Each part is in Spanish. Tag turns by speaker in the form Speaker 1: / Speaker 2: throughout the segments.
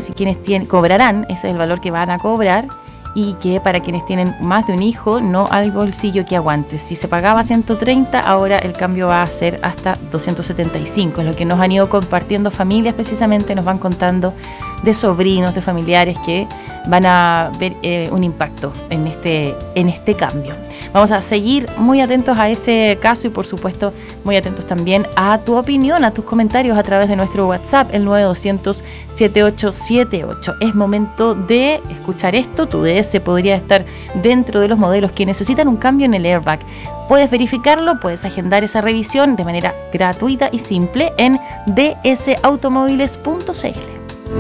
Speaker 1: si quienes cobrarán, ese es el valor que van a cobrar, y que para quienes tienen más de un hijo no hay bolsillo que aguante. Si se pagaba 130, ahora el cambio va a ser hasta 275, es lo que nos han ido compartiendo familias, precisamente nos van contando de sobrinos, de familiares que van a ver un impacto en este cambio. Vamos a seguir muy atentos a ese caso y por supuesto muy atentos también a tu opinión, a tus comentarios a través de nuestro WhatsApp, el 9200-7878. Es momento de escuchar esto. Tu DS podría estar dentro de los modelos que necesitan un cambio en el airbag. Puedes verificarlo, puedes agendar esa revisión de manera gratuita y simple en dsautomóviles.cl.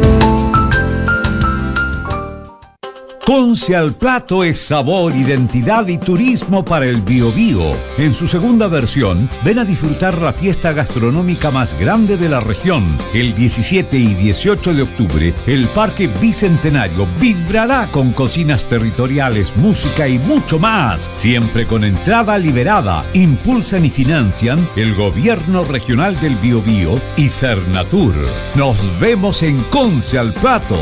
Speaker 2: Conce al Plato es sabor, identidad y turismo para el Biobío. En su segunda versión, ven a disfrutar la fiesta gastronómica más grande de la región. El 17 y 18 de octubre, el Parque Bicentenario vibrará con cocinas territoriales, música y mucho más. Siempre con entrada liberada. Impulsan y financian el Gobierno Regional del Biobío y Cernatur. Nos vemos en Conce al Plato.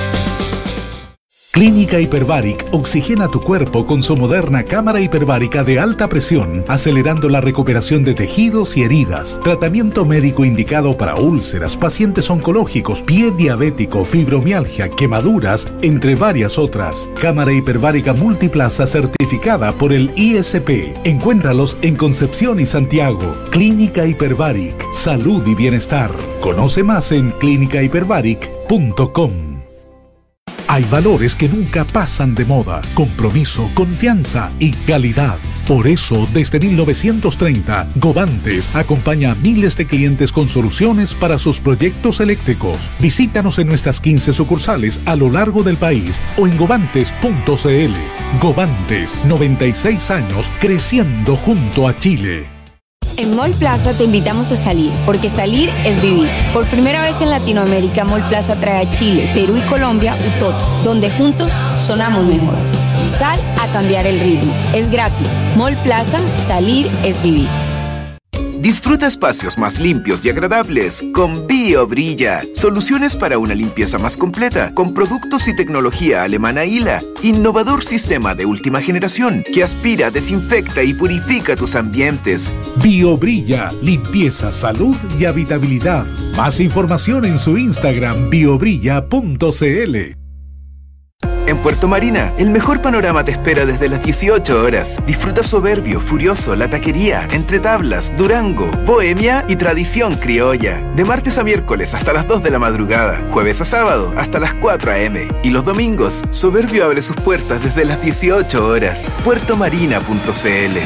Speaker 3: Clínica Hyperbaric oxigena tu cuerpo con su moderna cámara hiperbárica de alta presión, acelerando la recuperación de tejidos y heridas. Tratamiento médico indicado para úlceras, pacientes oncológicos, pie diabético, fibromialgia, quemaduras, entre varias otras. Cámara hiperbárica multiplaza certificada por el ISP. Encuéntralos en Concepción y Santiago. Clínica Hyperbaric, salud y bienestar. Conoce más en clinicahyperbaric.com. Hay valores que nunca pasan de moda: compromiso, confianza y calidad. Por eso, desde 1930, Govantes acompaña a miles de clientes con soluciones para sus proyectos eléctricos. Visítanos en nuestras 15 sucursales a lo largo del país o en govantes.cl. Govantes, 96 años creciendo junto a Chile.
Speaker 4: En Mall Plaza te invitamos a salir, porque salir es vivir. Por primera vez en Latinoamérica, Mall Plaza trae a Chile, Perú y Colombia Utoto, donde juntos sonamos mejor. Sal a cambiar el ritmo. Es gratis. Mall Plaza, salir es vivir.
Speaker 5: Disfruta espacios más limpios y agradables con BioBrilla. Soluciones para una limpieza más completa con productos y tecnología alemana ILA. Innovador sistema de última generación que aspira, desinfecta y purifica tus ambientes.
Speaker 3: BioBrilla, limpieza, salud y habitabilidad. Más información en su Instagram biobrilla.cl.
Speaker 5: En Puerto Marina, el mejor panorama te espera desde las 18 horas. Disfruta Soberbio, Furioso, La Taquería, Entre Tablas, Durango, Bohemia y Tradición Criolla. De martes a miércoles hasta las 2 de la madrugada, jueves a sábado hasta las 4 a.m. Y los domingos, Soberbio abre sus puertas desde las 18 horas. puertomarina.cl.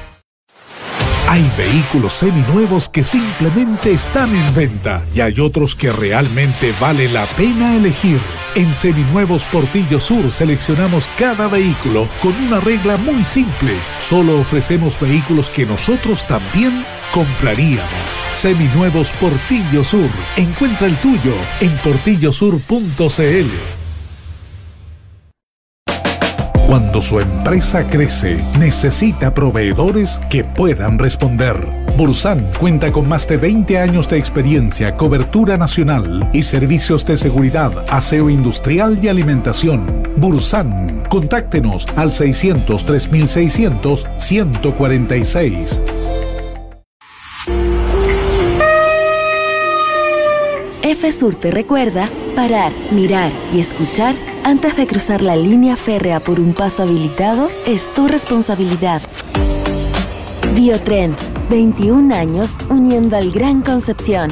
Speaker 3: Hay vehículos seminuevos que simplemente están en venta y hay otros que realmente vale la pena elegir. En Seminuevos Portillo Sur seleccionamos cada vehículo con una regla muy simple. Solo ofrecemos vehículos que nosotros también compraríamos. Seminuevos Portillo Sur. Encuentra el tuyo en portillosur.cl. Cuando su empresa crece, necesita proveedores que puedan responder. Bursan cuenta con más de 20 años de experiencia, cobertura nacional y servicios de seguridad, aseo industrial y alimentación. Bursan, contáctenos al 600-3600-146.
Speaker 6: FSUR te recuerda parar, mirar y escuchar antes de cruzar la línea férrea por un paso habilitado es tu responsabilidad. Biotren, 21 años uniendo al Gran Concepción.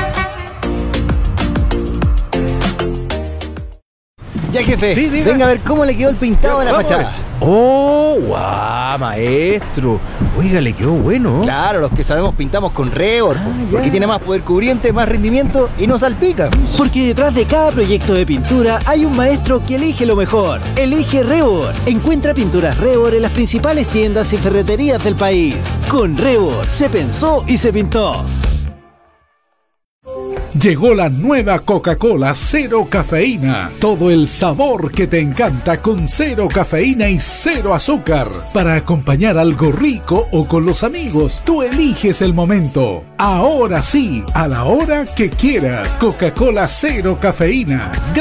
Speaker 7: Ya, jefe,
Speaker 8: Sí, diga.
Speaker 7: venga a ver cómo le quedó el pintado de la
Speaker 8: Vamos a ver.
Speaker 7: fachada.
Speaker 8: ¡Oh, guau, maestro! Oiga, le quedó bueno.
Speaker 7: Claro, los que sabemos pintamos con Rebor, porque tiene más poder cubriente, más rendimiento y no salpica.
Speaker 9: Porque detrás de cada proyecto de pintura hay un maestro que elige lo mejor. Elige Rebor. Encuentra pinturas Rebor en las principales tiendas y ferreterías del país. Con Rebor se pensó y se pintó.
Speaker 3: Llegó la nueva Coca-Cola Cero Cafeína. Todo el sabor que te encanta con cero cafeína y cero azúcar. Para acompañar algo rico o con los amigos, tú eliges el momento. Ahora sí, a la hora que quieras. Coca-Cola Cero Cafeína.